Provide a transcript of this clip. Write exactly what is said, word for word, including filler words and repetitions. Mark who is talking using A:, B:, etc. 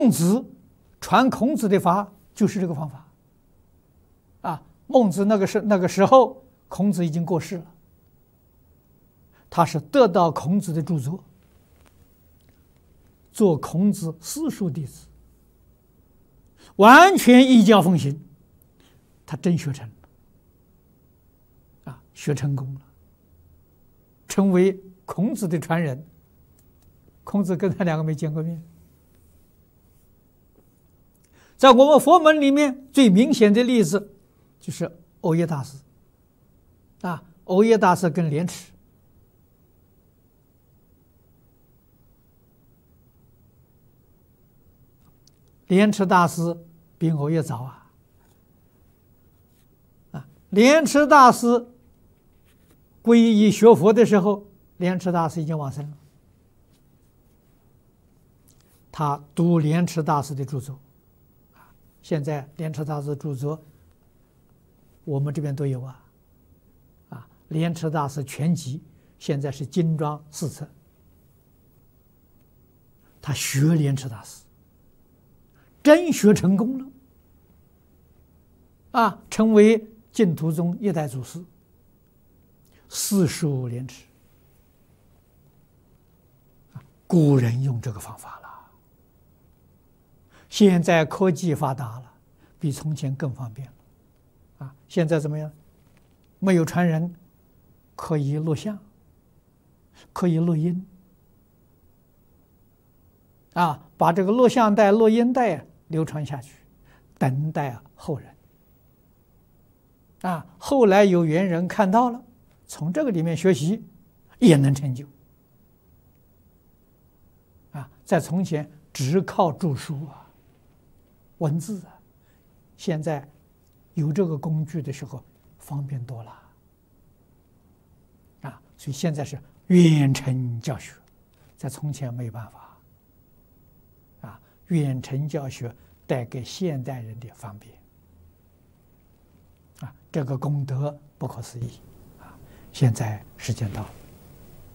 A: 孟子传孔子的法就是这个方法。啊，孟子那个时那个时候，孔子已经过世了，他是得到孔子的著作，做孔子私塾弟子，完全依教奉行，他真学成了，啊，学成功了，成为孔子的传人。孔子跟他两个没见过面。在我们佛门里面最明显的例子就是欧耶大师，啊，欧耶大师跟莲池，莲池大师比欧耶早啊，啊，莲池大师皈依学佛的时候，莲池大师已经往生了。他读莲池大师的著作，啊，现在莲池大师著作我们这边都有啊，啊，莲池大师全集现在是精装四册。他学莲池大师，真学成功了，啊，成为净土宗一代祖师，四书莲池。古人用这个方法了。现在科技发达了，比从前更方便了，啊！现在怎么样？没有传人，可以录像，可以录音，啊，把这个录像带、录音带流传下去，等待后人。啊，后来有缘人看到了，从这个里面学习，也能成就。啊，在从前只靠著书啊。文字啊，现在有这个工具的时候，方便多了啊！所以现在是远程教学，在从前没有办法啊。远程教学带给现代人的方便啊，这个功德不可思议啊！现在时间到了。